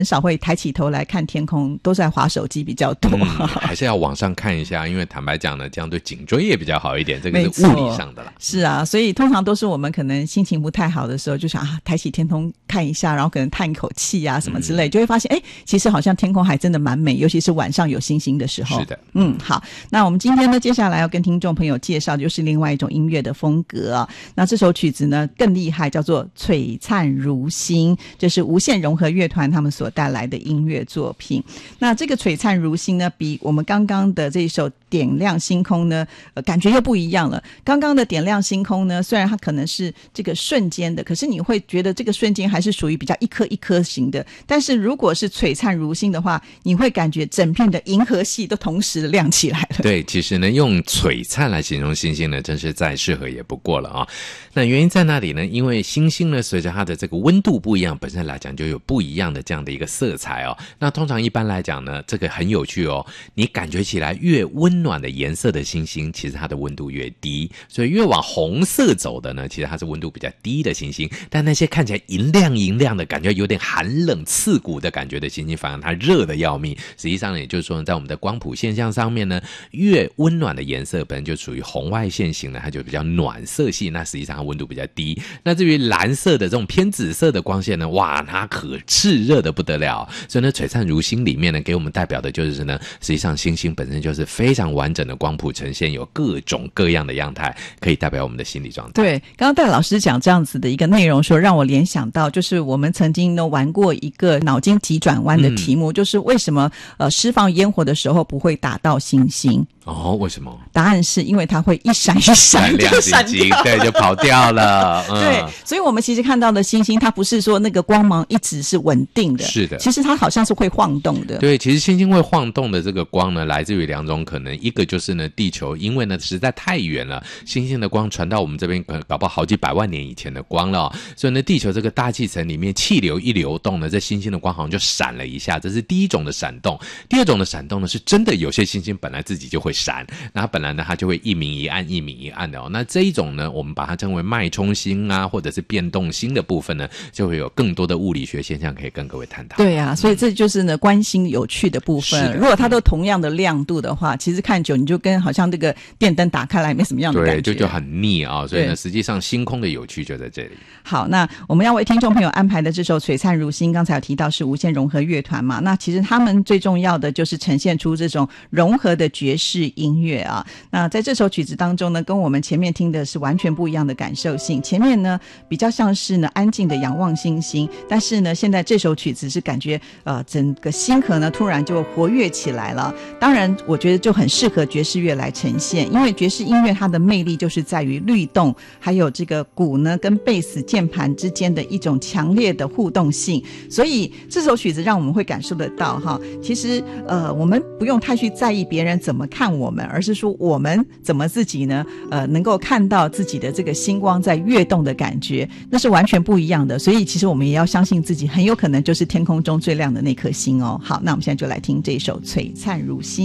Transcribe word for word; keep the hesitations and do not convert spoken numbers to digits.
很少会抬起头来看天空，都是在滑手机比较多、 嗯、还是要往上看一下，因为坦白讲呢，这样对颈椎也比较好一点，这个是物理上的啦。 是啊，所以通常都是我们可能心情不太好的时候就想啊，抬起天空看一下，然后可能叹一口气啊什么之类、嗯、就会发现哎，其实好像天空还真的蛮美，尤其是晚上有星星的时候。 是的。 嗯，好，那我们今天呢接下来要跟听众朋友介绍就是另外一种音乐的风格啊。那这首曲子呢更厉害，叫做璀璨如星，这是无限融合乐团他们所带来的音乐作品。那这个璀璨如星呢比我们刚刚的这一首点亮星空呢、呃、感觉又不一样了。刚刚的点亮星空呢虽然它可能是这个瞬间的，可是你会觉得这个瞬间还是属于比较一颗一颗型的，但是如果是璀璨如星的话，你会感觉整片的银河系都同时亮起来了。 对，其实呢用璀璨来形容星星呢真是再适合也不过了啊。那原因在哪里呢？因为星星呢随着它的这个温度不一样，本身来讲就有不一样的这样的一个色彩哦。那通常一般来讲呢，这个很有趣哦，你感觉起来越温暖的颜色的星星，其实它的温度越低，所以越往红色走的呢，其实它是温度比较低的星星。但那些看起来银亮银亮的，感觉有点寒冷刺骨的感觉的星星，反而它热的要命。实际上呢，也就是说在我们的光谱现象上面呢，越温暖的颜色本身就属于红外线型呢，它就比较暖色系，那实际上它温度比较低。那至于蓝色的这种偏紫色的光线呢，哇，它可炽热的不得了。所以呢，璀璨如星里面呢，给我们代表的就是呢，实际上星星本身就是非常完整的光谱呈现，有各种各样的样态，可以代表我们的心理状态。 对，刚刚戴老师讲这样子的一个内容说，让我联想到就是我们曾经呢玩过一个脑筋急转弯的题目、嗯、就是为什么呃释放烟火的时候不会打到星星。 哦，为什么？ 答案是因为它会一闪一闪亮晶晶，对，就跑掉了、嗯、 对，所以我们其实看到的星星它不是说那个光芒一直是稳定的， 是的， 其实它好像是会晃动的。 对，其实星星会晃动的这个光呢来自于两种可能，一个就是呢地球因为呢实在太远了，星星的光传到我们这边搞不好好几百万年以前的光了、哦、所以呢地球这个大气层里面气流一流动呢，这星星的光好像就闪了一下，这是第一种的闪动。第二种的闪动呢是真的有些星星本来自己就会闪，那它本来呢它就会一明一暗一明一暗的哦。那这一种呢我们把它称为脉冲星啊，或者是变动星的部分呢，就会有更多的物理学现象可以跟各位探讨。 对啊，所以这就是呢观星有趣的部分。如果它都同样的亮度的话，其实看久你就跟好像这个电灯打开来没什么样的感觉， 对，就就很腻啊、哦。所以呢实际上星空的有趣就在这里。 好，那我们要为听众朋友安排的这首璀璨如星，刚才有提到是无限融合乐团嘛，那其实他们最重要的就是呈现出这种融合的爵士音乐啊。那在这首曲子当中呢，跟我们前面听的是完全不一样的感受性。前面呢比较像是呢安静的仰望星星，但是呢现在这首曲子是感觉呃整个星河呢突然就活跃起来了。当然我觉得就很适合爵士乐来呈现，因为爵士音乐它的魅力就是在于律动，还有这个鼓呢跟贝斯键盘之间的一种强烈的互动性，所以这首曲子让我们会感受得到哈，其实呃我们不用太去在意别人怎么看我们，而是说我们怎么自己呢呃能够看到自己的这个星光在跃动的感觉，那是完全不一样的。所以其实我们也要相信自己很有可能就是天空中最亮的那颗星哦。好，那我们现在就来听这首璀璨如星。